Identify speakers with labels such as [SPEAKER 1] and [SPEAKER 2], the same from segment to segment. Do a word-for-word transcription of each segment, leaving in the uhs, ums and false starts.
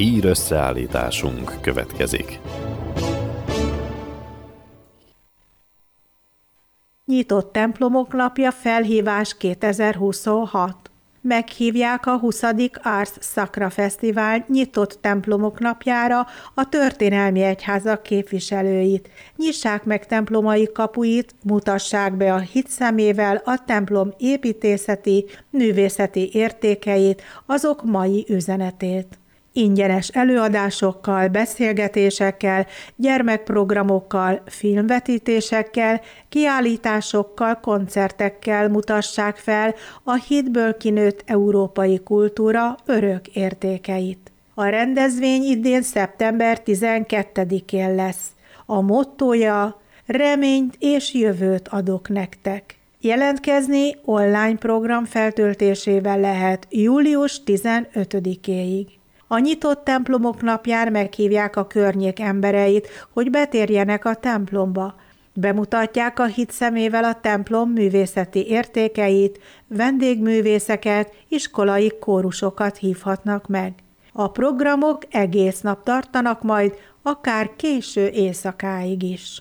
[SPEAKER 1] Hír összeállításunk következik.
[SPEAKER 2] Nyitott templomok napja felhívás kétezer-huszonhat. Meghívják a huszadik Ars Sacra Fesztivál nyitott templomok napjára a történelmi egyházak képviselőit. Nyissák meg templomai kapuit, mutassák be a hit szemével a templom építészeti, művészeti értékeit, azok mai üzenetét. Ingyenes előadásokkal, beszélgetésekkel, gyermekprogramokkal, filmvetítésekkel, kiállításokkal, koncertekkel mutassák fel a hitből kinőtt európai kultúra örök értékeit. A rendezvény idén szeptember tizenkettedikén lesz. A mottója: reményt és jövőt adok nektek. Jelentkezni online program feltöltésével lehet július tizenötödikéig. A nyitott templomok napján meghívják a környék embereit, hogy betérjenek a templomba. Bemutatják a hit szemével a templom művészeti értékeit, vendégművészeket, iskolai kórusokat hívhatnak meg. A programok egész nap tartanak majd, akár késő éjszakáig is.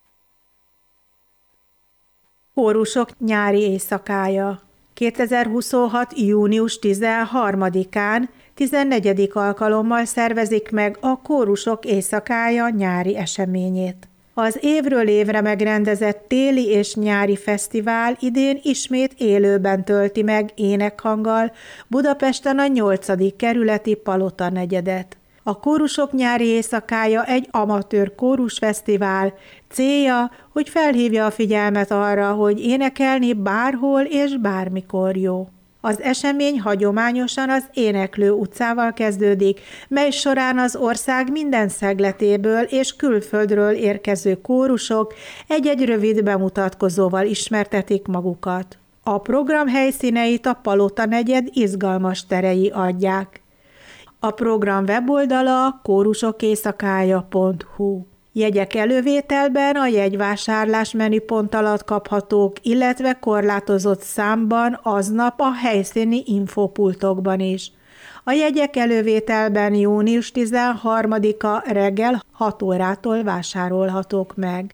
[SPEAKER 2] Kórusok nyári éjszakája. kétezer-huszonhat. június tizenharmadikán tizennegyedik alkalommal szervezik meg a Kórusok éjszakája nyári eseményét. Az évről évre megrendezett téli és nyári fesztivál idén ismét élőben tölti meg énekhanggal Budapesten a nyolcadik kerületi Palota negyedet. A Kórusok nyári éjszakája egy amatőr kórusfesztivál, célja, hogy felhívja a figyelmet arra, hogy énekelni bárhol és bármikor jó. Az esemény hagyományosan az Éneklő utcával kezdődik, mely során az ország minden szegletéből és külföldről érkező kórusok egy-egy rövid bemutatkozóval ismertetik magukat. A program helyszíneit a Palota negyed izgalmas terei adják. A program weboldala kórusokéjszakája pont hu. Jegyek elővételben a jegyvásárlás menüpont alatt kaphatók, illetve korlátozott számban aznap a helyszíni infopultokban is. A jegyek elővételben június tizenharmadika reggel hat órától vásárolhatók meg.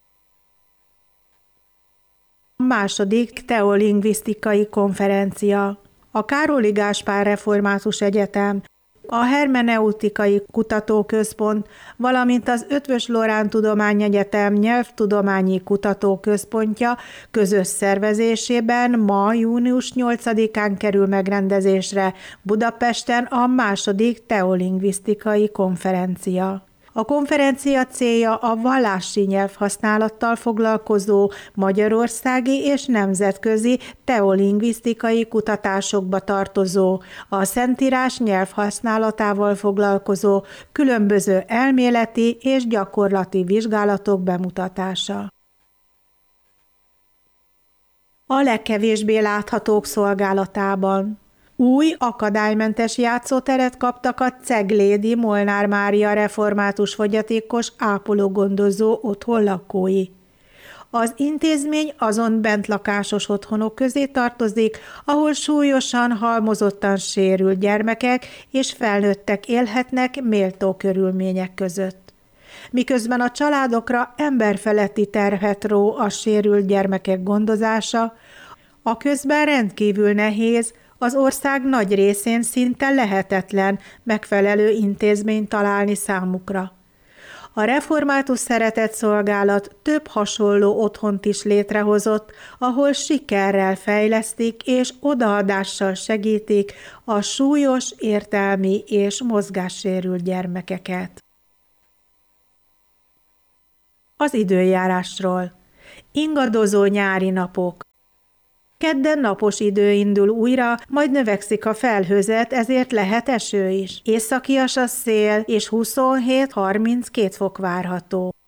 [SPEAKER 2] A második teolingvisztikai konferencia. A Károli Gáspár Református Egyetem, a Hermeneutikai Kutatóközpont, valamint az Eötvös Loránd Tudományegyetem Nyelvtudományi Kutatóközpontja közös szervezésében ma június nyolcadikán kerül megrendezésre Budapesten a második teolingvisztikai konferencia. A konferencia célja a vallási nyelvhasználattal foglalkozó magyarországi és nemzetközi teolingvisztikai kutatásokba tartozó, a Szentírás nyelvhasználatával foglalkozó különböző elméleti és gyakorlati vizsgálatok bemutatása. A legkevésbé láthatók szolgálatában. Új, akadálymentes játszóteret kaptak a Ceglédi Molnár Mária református fogyatékos ápológondozó otthon lakói. Az intézmény azon bentlakásos otthonok közé tartozik, ahol súlyosan, halmozottan sérült gyermekek és felnőttek élhetnek méltó körülmények között. Miközben a családokra emberfeletti terhet ró a sérült gyermekek gondozása, a közben rendkívül nehéz, az ország nagy részén szinte lehetetlen megfelelő intézményt találni számukra. A Református Szeretetszolgálat több hasonló otthont is létrehozott, ahol sikerrel fejlesztik és odaadással segítik a súlyos értelmi és mozgássérült gyermekeket. Az időjárásról. Ingadozó nyári napok. Kedden napos idő indul újra, majd növekszik a felhőzet, ezért lehet eső is. Északias a szél, és huszonhét-harminckét fok várható.